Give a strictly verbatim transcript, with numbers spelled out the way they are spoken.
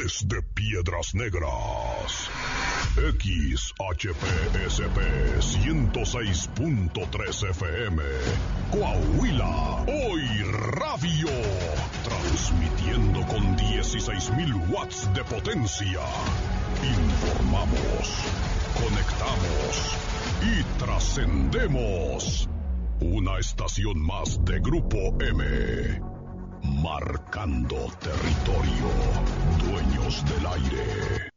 Desde Piedras Negras, X H P S P ciento seis punto tres F M, Coahuila, Hoy Radio, transmitiendo con dieciséis mil watts de potencia. Informamos, conectamos y trascendemos. Una estación más de Grupo M. Marcando territorio. Dueños del aire.